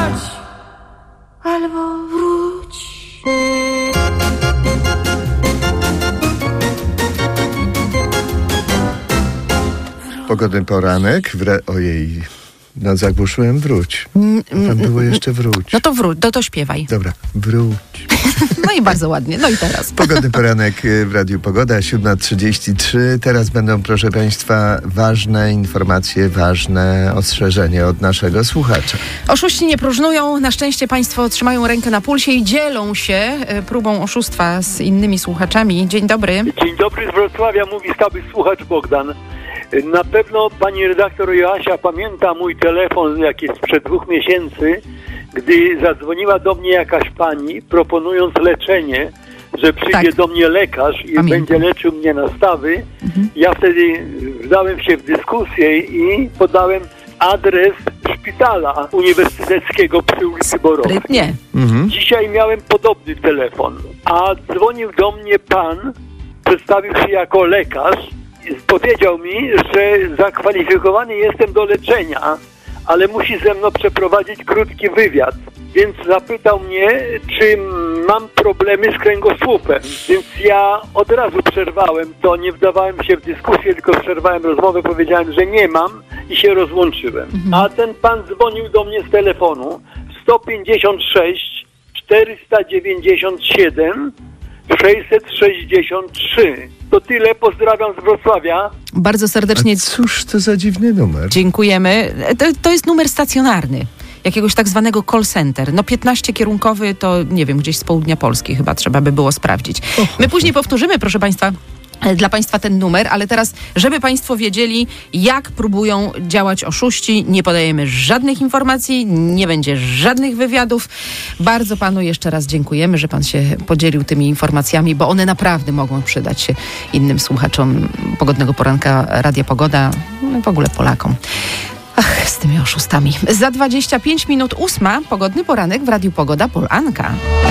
chodź albo wróć. Pogodny poranek. Ojej, zagłuszyłem wróć. Tam było jeszcze wróć. No to wróć, to śpiewaj. Dobra, wróć. No i bardzo ładnie. No i teraz. Pogodny poranek w Radiu Pogoda, 7:33. Teraz będą, proszę Państwa, ważne informacje, ważne ostrzeżenie od naszego słuchacza. Oszuści nie próżnują. Na szczęście Państwo trzymają rękę na pulsie i dzielą się próbą oszustwa z innymi słuchaczami. Dzień dobry. Dzień dobry, z Wrocławia mówi stały słuchacz Bogdan. Na pewno pani redaktor Joasia pamięta mój telefon, jak jest sprzed 2 miesięcy, gdy zadzwoniła do mnie jakaś pani, proponując leczenie, że przyjdzie do mnie lekarz i będzie leczył mnie na stawy. Ja wtedy wdałem się w dyskusję i podałem adres szpitala uniwersyteckiego przy ulicy Borowskiej. Sprytnie. Dzisiaj miałem podobny telefon, a dzwonił do mnie pan, przedstawił się jako lekarz. Powiedział mi, że zakwalifikowany jestem do leczenia, ale musi ze mną przeprowadzić krótki wywiad. Więc zapytał mnie, czy mam problemy z kręgosłupem. Więc ja od razu przerwałem to, nie wdawałem się w dyskusję, tylko przerwałem rozmowę, powiedziałem, że nie mam i się rozłączyłem. A ten pan dzwonił do mnie z telefonu 156 497 663. To tyle, pozdrawiam z Wrocławia. Bardzo serdecznie. A cóż to za dziwny numer? Dziękujemy. To jest numer stacjonarny. Jakiegoś tak zwanego call center. No 15 kierunkowy to, nie wiem, gdzieś z południa Polski chyba trzeba by było sprawdzić. My później powtórzymy, proszę Państwa, dla Państwa ten numer, ale teraz, żeby Państwo wiedzieli, jak próbują działać oszuści, nie podajemy żadnych informacji, nie będzie żadnych wywiadów. Bardzo Panu jeszcze raz dziękujemy, że Pan się podzielił tymi informacjami, bo one naprawdę mogą przydać się innym słuchaczom Pogodnego Poranka Radia Pogoda, no i w ogóle Polakom. Ach, z tymi oszustami. Za 25 minut 8:00 Pogodny Poranek w Radiu Pogoda Polanka.